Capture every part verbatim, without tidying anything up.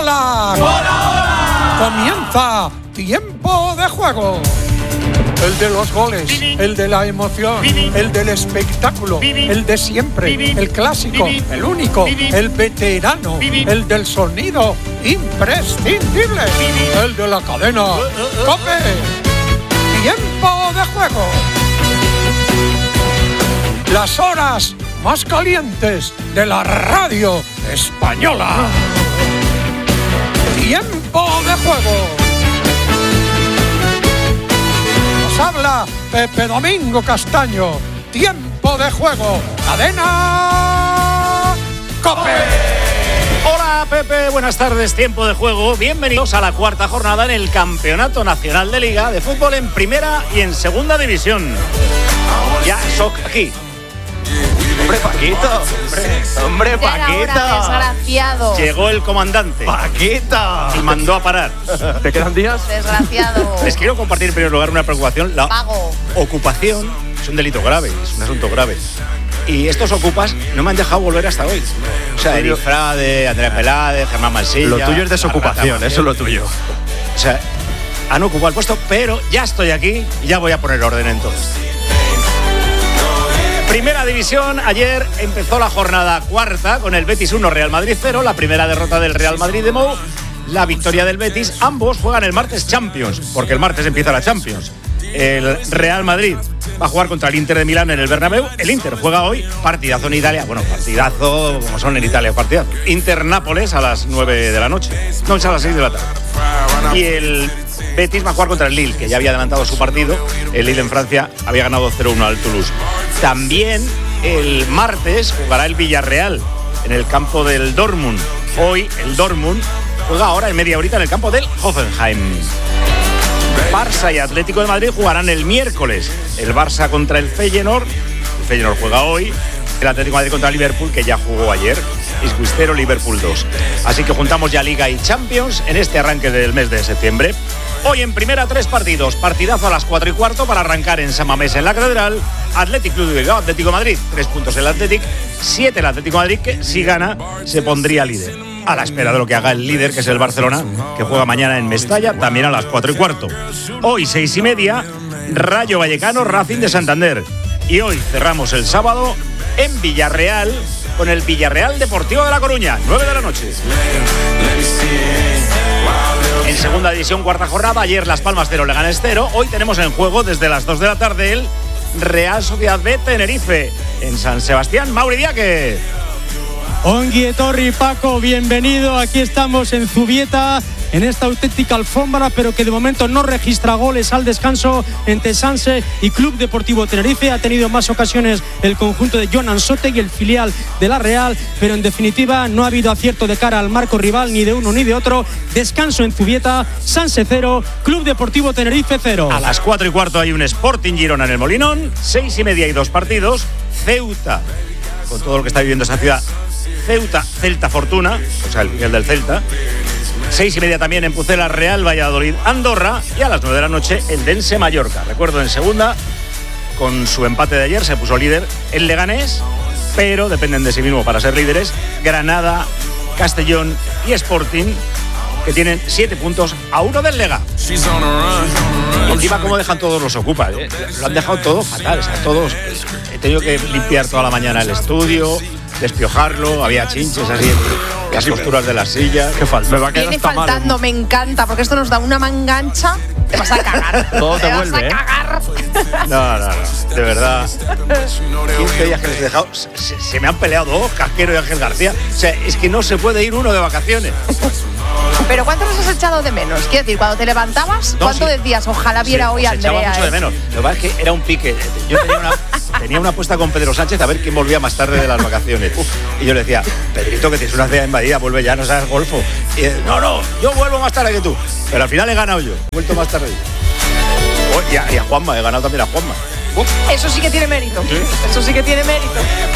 ¡Hola! ¡Hola, hola! Comienza Tiempo de Juego. El de los goles, el de la emoción, el del espectáculo, el de siempre, el clásico, el único, el veterano, el del sonido imprescindible, el de la cadena COPE. Tiempo de Juego. Las horas más calientes de la radio española. Tiempo de Juego. Nos habla Pepe Domingo Castaño. Tiempo de Juego. Cadena COPE. Hola Pepe, buenas tardes, Tiempo de Juego. Bienvenidos a la cuarta jornada en el Campeonato Nacional de Liga de Fútbol en Primera y en Segunda División. Ya, soc aquí. Hombre, Paquito, hombre, hombre, Paquito. Desgraciado. Llegó el comandante. Paquito. Y mandó a parar. ¿Te quedan días? Desgraciado. Les quiero compartir en primer lugar una preocupación. La Pago. ocupación es un delito grave, es un asunto grave. Y estos ocupas no me han dejado volver hasta hoy. O sea, Eric Frade, Andrea Pelade, Germán Mansilla. Lo tuyo es desocupación, eso es lo tuyo. O sea, han ocupado el puesto, pero ya estoy aquí y ya voy a poner orden en todo esto. Primera división, ayer empezó la jornada cuarta con el Betis uno, Real Madrid cero, la primera derrota del Real Madrid de Mou, la victoria del Betis. Ambos juegan el martes Champions, porque el martes empieza la Champions. El Real Madrid va a jugar contra el Inter de Milán en el Bernabéu. El Inter juega hoy, partidazo en Italia. Bueno, partidazo, como son en Italia, partidazo. Inter-Nápoles a las nueve de la noche. No, es a las seis de la tarde. Y el Betis va a jugar contra el Lille, que ya había adelantado su partido. El Lille en Francia había ganado cero uno al Toulouse. También el martes jugará el Villarreal en el campo del Dortmund. Hoy el Dortmund juega ahora en media horita en el campo del Hoffenheim. Barça y Atlético de Madrid jugarán el miércoles. El Barça contra el Feyenoord. El Feyenoord juega hoy. El Atlético de Madrid contra el Liverpool, que ya jugó ayer. Iscuistero Liverpool dos. Así que juntamos ya Liga y Champions en este arranque del mes de septiembre. Hoy en primera tres partidos. Partidazo a las cuatro y cuarto para arrancar en San Mamés en la Catedral. Athletic Club de Bilbao, Atlético de Madrid. Tres puntos el Athletic. Siete el Atlético de Madrid, que si gana se pondría líder. A la espera de lo que haga el líder, que es el Barcelona, que juega mañana en Mestalla, también a las cuatro y cuarto. Hoy, seis y media, Rayo Vallecano, Racing de Santander. Y hoy cerramos el sábado en Villarreal, con el Villarreal Deportivo de La Coruña, nueve de la noche. En segunda división, cuarta jornada, ayer Las Palmas cero, Leganés cero. Hoy tenemos en juego desde las dos de la tarde el Real Sociedad B Tenerife, en San Sebastián. Mauri Diaque. Ongi etorri, Paco, bienvenido. Aquí estamos en Zubieta, en esta auténtica alfombra, pero que de momento no registra goles al descanso entre Sanse y Club Deportivo Tenerife. Ha tenido más ocasiones el conjunto de Jonan Sote y el filial de la Real, pero en definitiva no ha habido acierto de cara al marco rival, ni de uno ni de otro. Descanso en Zubieta, Sanse cero, Club Deportivo Tenerife cero. A las cuatro y cuarto hay un Sporting Girona en el Molinón. Seis y media y dos partidos. Ceuta, con todo lo que está viviendo esa ciudad. Ceuta, Celta Fortuna, o sea, el, el del Celta. Seis y media también en Pucela, Real Valladolid, Andorra. Y a las nueve de la noche, el Dense Mallorca. Recuerdo, en segunda, con su empate de ayer, se puso líder el Leganés, pero dependen de sí mismo para ser líderes Granada, Castellón y Sporting, que tienen siete puntos a uno del Lega. Y encima cómo dejan todos los ocupas, ¿eh? Lo han dejado todo fatal, o sea, todos. He tenido que limpiar toda la mañana el estudio, despiojarlo, había chinches así, las costuras de las sillas. ¿Qué falta? Me va a quedar Viene hasta faltando, mal. me encanta, porque esto nos da una mangancha. Te vas a cagar. Todo te te vuelve, vas a ¿eh? cagar. No, no, no, de verdad. quince días que les he dejado, se, se me han peleado dos, Casquero y Ángel García. O sea, es que no se puede ir uno de vacaciones. Pero ¿cuánto nos has echado de menos? Quiero decir, cuando te levantabas, No, ¿cuánto sí. decías? Ojalá viera Sí, hoy a os echaba Andrea. mucho de ¿eh? menos. Lo que pasa es que era un pique. Yo tenía una, tenía una apuesta con Pedro Sánchez a ver quién volvía más tarde de las vacaciones. Y yo le decía, Pedrito, que tienes una cena invadida, vuelve ya, no sabes golfo. Y él, no, no, yo vuelvo más tarde que tú. Pero al final he ganado yo, he vuelto más tarde yo. Oh, y, a, y a Juanma, he ganado también a Juanma. Uh. Eso sí que tiene mérito. ¿Sí? Eso sí que tiene mérito.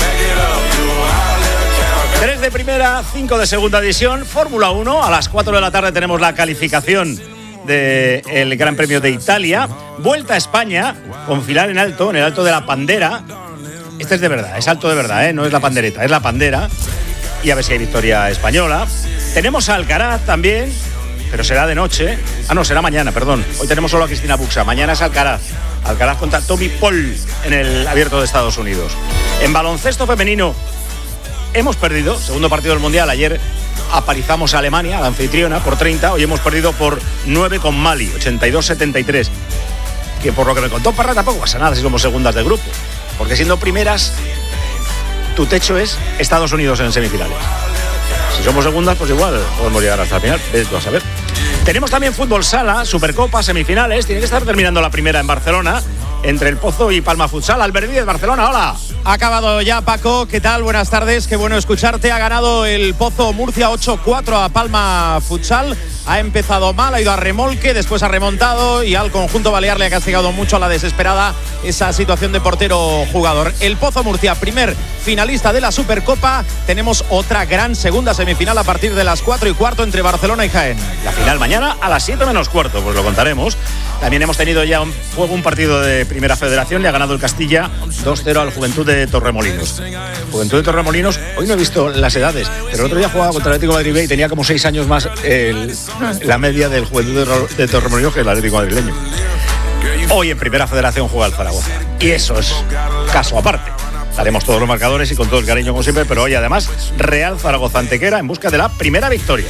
Tres de primera, cinco de segunda división, Fórmula uno. A las cuatro de la tarde tenemos la calificación del Gran Premio de Italia. Vuelta a España con filar en alto, en el alto de la Pandera. Este es de verdad, es alto de verdad, ¿eh? No es la pandereta, es la Pandera. y a ver si hay victoria española. Tenemos a Alcaraz también, pero será de noche. Ah, no, será mañana, perdón. Hoy tenemos solo a Cristina Buxa. Mañana es Alcaraz. Alcaraz contra Tommy Paul en el Abierto de Estados Unidos. En baloncesto femenino hemos perdido, segundo partido del Mundial. Ayer apalizamos a Alemania, a la anfitriona, por treinta. Hoy hemos perdido por nueve con Mali, ochenta y dos setenta y tres. Que por lo que me contó Parra tampoco pasa nada si somos segundas del grupo. Porque siendo primeras, tu techo es Estados Unidos en semifinales. Si somos segundas, pues igual podemos llegar hasta el final. Ves tú a saber. Tenemos también fútbol sala, Supercopa, semifinales. Tiene que estar terminando la primera en Barcelona, entre El Pozo y Palma Futsal. Albert Díez, Barcelona, hola. Ha acabado ya, Paco. ¿Qué tal? Buenas tardes. Qué bueno escucharte. Ha ganado El Pozo Murcia ocho cuatro a Palma Futsal. Ha empezado mal, ha ido a remolque, después ha remontado y al conjunto balear le ha castigado mucho a la desesperada esa situación de portero jugador. El Pozo Murcia, primer finalista de la Supercopa. Tenemos otra gran segunda semifinal a partir de las cuatro y cuarto entre Barcelona y Jaén. La final mañana a las siete menos cuarto, pues lo contaremos. También hemos tenido ya un juego, un partido de Primera Federación. Le ha ganado el Castilla dos cero al Juventud de Torremolinos. Juventud de Torremolinos, hoy no he visto las edades, pero el otro día jugaba contra el Atlético de Madrid y tenía como seis años más el, la media del Juventud de Torremolinos que el Atlético madrileño. Hoy en Primera Federación juega el Zaragoza. Y eso es caso aparte. Daremos todos los marcadores y con todo el cariño como siempre, pero hoy además Real Zaragoza Antequera en busca de la primera victoria.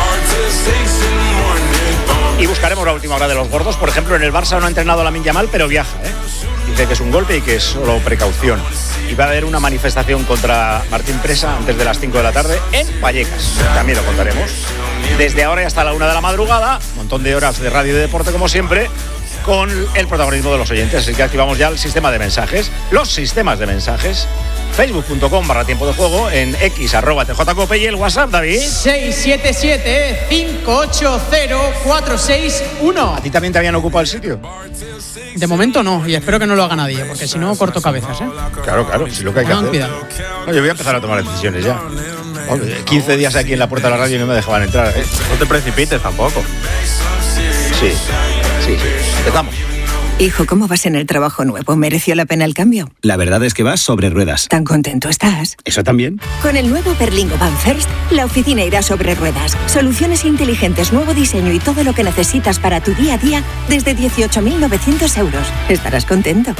Y buscaremos la última hora de los gordos. Por ejemplo, en el Barça no ha entrenado Lamine Yamal, pero viaja, ¿eh? Dice que es un golpe y que es solo precaución. Y va a haber una manifestación contra Martín Presa antes de las cinco de la tarde en Vallecas. También lo contaremos. Desde ahora y hasta la una de la madrugada, un montón de horas de radio y de deporte como siempre, con el protagonismo de los oyentes. Así que activamos ya el sistema de mensajes, los sistemas de mensajes. facebook punto com barra tiempo de juego, en X arroba T J Cope y el WhatsApp, David. seis siete siete, cinco ocho cero, cuatro seis uno. ¿A ti también te habían ocupado el sitio? De momento no, y espero que no lo haga nadie, porque si no corto cabezas, ¿eh? Claro, claro, si lo que hay que Tengan hacer. cuidado. No, yo voy a empezar a tomar decisiones ya. Hombre, quince días aquí en la puerta de la radio y no me dejaban entrar, ¿eh? No te precipites tampoco. Sí, sí, sí. Empezamos. Hijo, ¿cómo vas en el trabajo nuevo? ¿Mereció la pena el cambio? La verdad es que vas sobre ruedas. ¿Tan contento estás? ¿Eso también? Con el nuevo Berlingo Van First, la oficina irá sobre ruedas. Soluciones inteligentes, nuevo diseño y todo lo que necesitas para tu día a día desde dieciocho mil novecientos euros. Estarás contento.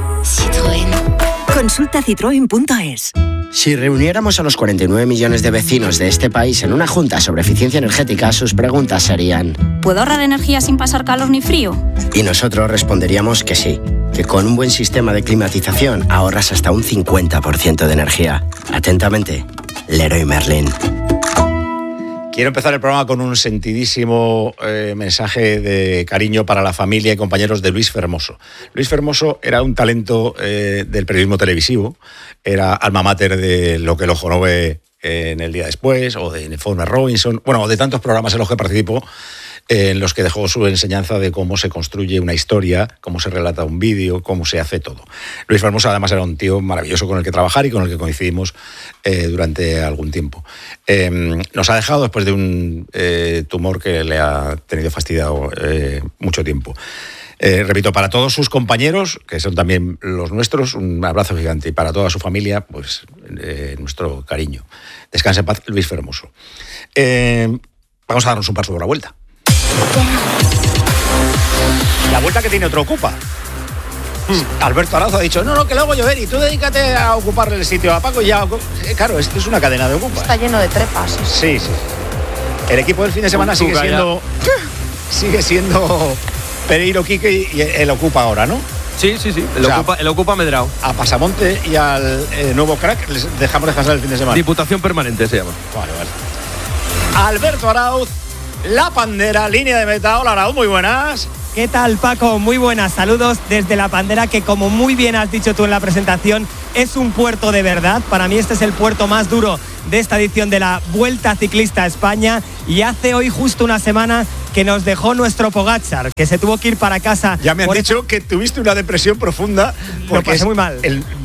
Citroën. Consulta citroen punto es. Si reuniéramos a los cuarenta y nueve millones de vecinos de este país en una junta sobre eficiencia energética, sus preguntas serían: ¿puedo ahorrar energía sin pasar calor ni frío? Y nosotros responderíamos que sí, que con un buen sistema de climatización ahorras hasta un cincuenta por ciento de energía. Atentamente, Leroy Merlin. Quiero empezar el programa con un sentidísimo eh, mensaje de cariño para la familia y compañeros de Luis Fermoso. Luis Fermoso era un talento eh, del periodismo televisivo, era alma mater de Lo que el ojo no ve eh, en El día después, o de Informe Robinson, bueno, de tantos programas en los que participó, eh, en los que dejó su enseñanza de cómo se construye una historia, cómo se relata un vídeo, cómo se hace todo. Luis Fermoso además era un tío maravilloso con el que trabajar y con el que coincidimos eh, durante algún tiempo. Eh, nos ha dejado después de un eh, tumor que le ha tenido fastidiado eh, mucho tiempo. Eh, repito, para todos sus compañeros, que son también los nuestros, un abrazo gigante. Y para toda su familia, pues eh, nuestro cariño. Descansa en paz, Luis Fermoso. Eh, vamos a darnos un paso por la vuelta. La vuelta que tiene otro Ocupa. Hmm. Alberto Arauz ha dicho, no, no, que lo hago llover y tú dedícate a ocuparle el sitio a Paco y ya... Claro, esto es una cadena de Ocupa. Está lleno de trepas. Sí, sí. El equipo del fin de semana sigue siendo... Sigue siendo... Pereiro, Quique y el Ocupa ahora, ¿no? Sí, sí, sí. El, o sea, Ocupa, el Ocupa Medrao. A Pasamonte y al eh, nuevo crack les dejamos descansar el fin de semana. Diputación permanente se llama. Vale, vale. Alberto Arauz, La Pandera, línea de meta. Hola, Arauz, muy buenas. ¿Qué tal, Paco? Muy buenas. Saludos desde La Pandera, que como muy bien has dicho tú en la presentación, es un puerto de verdad. Para mí este es el puerto más duro de esta edición de la Vuelta Ciclista a España, y hace hoy justo una semana que nos dejó nuestro Pogačar, que se tuvo que ir para casa. Ya me han dicho que tuviste una depresión profunda porque lo pasé muy mal. El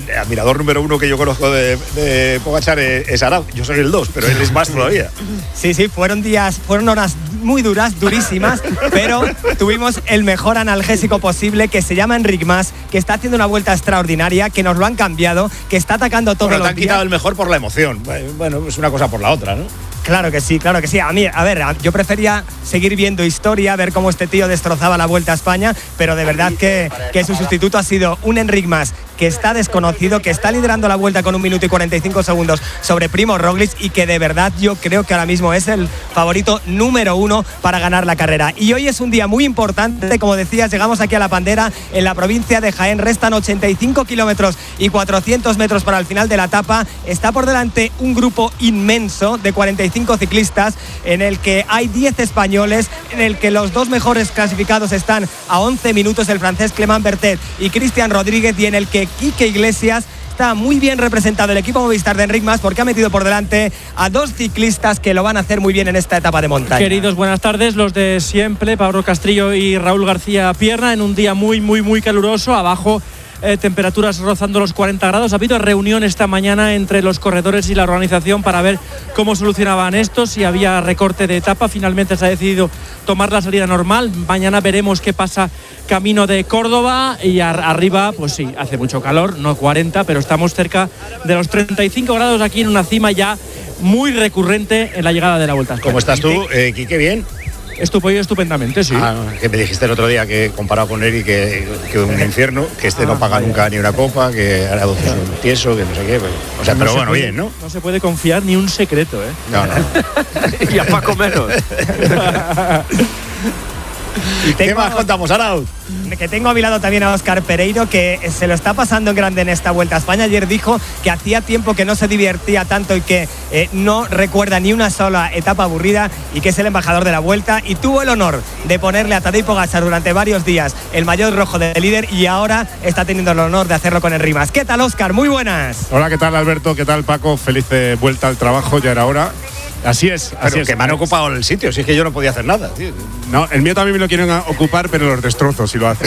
admirador número uno que yo conozco de, de Pogačar es, es Arad. Yo soy el dos, pero él es más todavía. Sí, sí, fueron días, fueron horas muy duras, durísimas, pero tuvimos el mejor analgésico posible, que se llama Enric Mas, que está haciendo una vuelta extraordinaria, que nos lo han cambiado, que está atacando todos bueno, los te han días. quitado el mejor por la emoción. Bueno, es una cosa por la otra, ¿no? Claro que sí, claro que sí. A mí, a ver, yo prefería seguir viendo historia, ver cómo este tío destrozaba la Vuelta a España, pero de verdad que, que su sustituto ha sido un Enric Mas que está desconocido, que está liderando la Vuelta con un minuto y cuarenta y cinco segundos sobre Primož Roglič y que de verdad yo creo que ahora mismo es el favorito número uno para ganar la carrera. Y hoy es un día muy importante, como decías, llegamos aquí a La Pandera, en la provincia de Jaén, restan ochenta y cinco kilómetros y cuatrocientos metros para el final de la etapa. Está por delante un grupo inmenso de cuarenta y cinco ciclistas, en el que hay diez españoles, en el que los dos mejores clasificados están a once minutos, el francés Clément Bertet y Cristian Rodríguez, y en el que Quique Iglesias está muy bien representado el equipo Movistar de Enric Mas, porque ha metido por delante a dos ciclistas que lo van a hacer muy bien en esta etapa de montaña. Queridos, buenas tardes, los de siempre, Pablo Castrillo y Raúl García Pierna, en un día muy, muy, muy caluroso. Abajo eh, temperaturas rozando los cuarenta grados. Ha habido reunión esta mañana entre los corredores y la organización para ver cómo solucionaban esto, si había recorte de etapa. Finalmente se ha decidido tomar la salida normal. Mañana veremos qué pasa camino de Córdoba, y ar- arriba, pues sí, hace mucho calor, no cuarenta, pero estamos cerca de los treinta y cinco grados aquí en una cima ya muy recurrente en la llegada de la Vuelta a España. ¿Cómo estás tú, eh, Quique? ¿Bien? Estupe- estupendamente, sí. Ah, que me dijiste el otro día que comparado con Eric que, que un infierno, que este ah, no paga vaya. nunca ni una copa, que hará doce un tieso, que no sé qué. Pues, o sea, no pero bueno, puede, bien, ¿no? No se puede confiar ni un secreto, ¿eh? No, no. Y a Paco menos. Y tengo, ¿qué más contamos, Arauz? Que tengo a mi lado también a Óscar Pereiro, que se lo está pasando en grande en esta Vuelta a España. Ayer dijo que hacía tiempo que no se divertía tanto y que eh, no recuerda ni una sola etapa aburrida, y que es el embajador de la Vuelta, y tuvo el honor de ponerle a Tadej Pogačar durante varios días el maillot rojo de líder, y ahora está teniendo el honor de hacerlo con Enric Mas. ¿Qué tal, Óscar? Muy buenas. Hola, ¿qué tal, Alberto? ¿Qué tal, Paco? Feliz eh, vuelta al trabajo, ya era hora. Así es, así pero es. Que me han ocupado el sitio, si es que yo no podía hacer nada, tío. No, el mío también me lo quieren ocupar, pero los destrozo si lo hacen.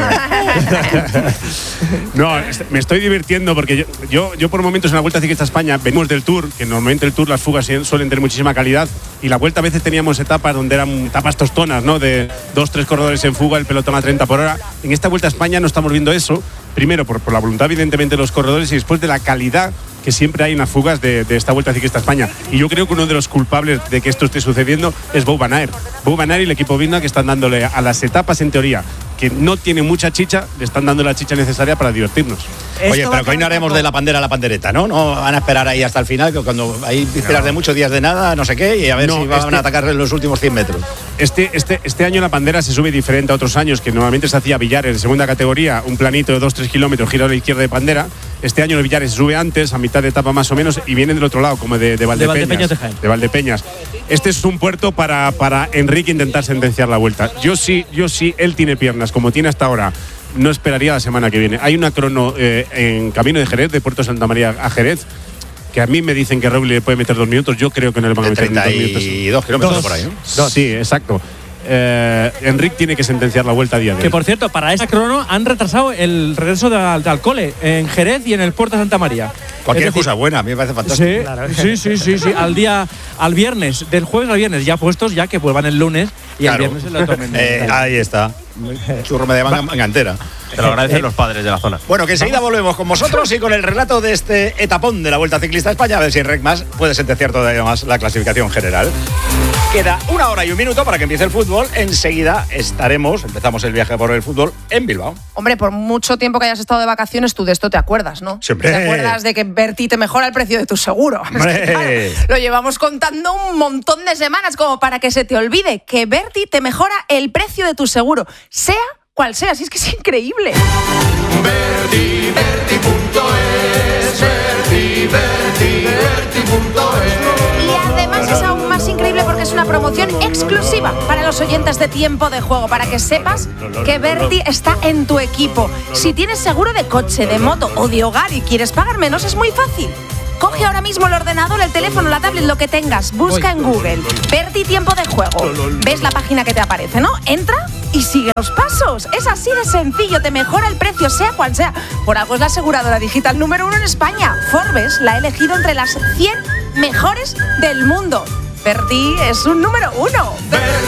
No, me estoy divirtiendo porque yo, yo, yo por momentos en la Vuelta Ciclista España venimos del Tour, que normalmente el Tour las fugas suelen tener muchísima calidad, y la Vuelta a veces teníamos etapas donde eran etapas tostonas, ¿no? De dos, tres corredores en fuga, el pelotón a treinta por hora. En esta Vuelta a España no estamos viendo eso, primero por, por la voluntad evidentemente de los corredores, y después de la calidad que siempre hay en las fugas de, de esta Vuelta Ciclista España. Y yo creo que uno de los culpables de que esto esté sucediendo es Wout van Aert. Wout van Aert y el equipo Vinda, que están dándole a las etapas, en teoría, que no tienen mucha chicha, le están dando la chicha necesaria para divertirnos. Oye, pero que hoy no haremos de la pandera a la pandereta, ¿no? No van a esperar ahí hasta el final, que cuando hay vísperas no. de muchos días de nada, no sé qué, y a ver no, si van este, a atacar en los últimos cien metros. Este, este, este año la pandera se sube diferente a otros años, que normalmente se hacía Villares en segunda categoría, un planito de dos tres kilómetros, giro a la izquierda de pandera. Este año el Villares se sube antes, a mitad de etapa más o menos, y viene del otro lado, como de, de Valdepeñas. De Valdepeñas, de, de Valdepeñas. Este es un puerto para, para Enrique intentar sentenciar la Vuelta. Yo sí, yo sí, él tiene piernas, como tiene hasta ahora. No esperaría la semana que viene. Hay una crono eh, en camino de Jerez, de Puerto Santa María a Jerez, que a mí me dicen que Raúl le puede meter dos minutos. Yo creo que no le van a meter dos minutos. treinta y dos kilómetros dos. Por ahí, ¿no? Dos. Sí, exacto. Eh, Enric tiene que sentenciar la Vuelta a día de hoy. Que por cierto, para esa crono han retrasado el regreso de, de Alcole en Jerez y en el Puerto Santa María. Cualquier cosa buena, a mí me parece fantástico. Sí, claro. sí, sí, sí, sí. Al día, al viernes, del jueves al viernes, ya puestos, ya que vuelvan el lunes y claro. el viernes se lo tomen. Eh, ahí está. Churro me de manga entera. Te lo agradecen los padres de la zona. Bueno, que enseguida volvemos con vosotros y con el relato de este etapón de la Vuelta Ciclista a España, a ver si Enric Mas puede sentenciar todavía más la clasificación general. Queda una hora y un minuto para que empiece el fútbol. Enseguida estaremos, empezamos el viaje por el fútbol en Bilbao. Hombre, por mucho tiempo que hayas estado de vacaciones, tú de esto te acuerdas, ¿no? Siempre. ¿Te acuerdas de que Berti te mejora el precio de tu seguro? Es que, claro, lo llevamos contando un montón de semanas como para que se te olvide que Berti te mejora el precio de tu seguro, sea cual sea. Si es que es increíble. Berti, Berti punto es, Berti, Berti, Berti punto es. Y además es aún más increíble porque es una promoción exclusiva para los oyentes de Tiempo de Juego, para que sepas que Berti está en tu equipo. Si tienes seguro de coche, de moto o de hogar y quieres pagar menos, es muy fácil. Coge ahora mismo el ordenador, el teléfono, la tablet, lo que tengas. Busca en Google Berti Tiempo de Juego. ¿Ves la página que te aparece, no? Entra y sigue los pasos. Es así de sencillo, te mejora el precio, sea cual sea. Por algo es la aseguradora digital número uno en España. Forbes la ha elegido entre las cien mejores del mundo. Verti es un número uno. Verti.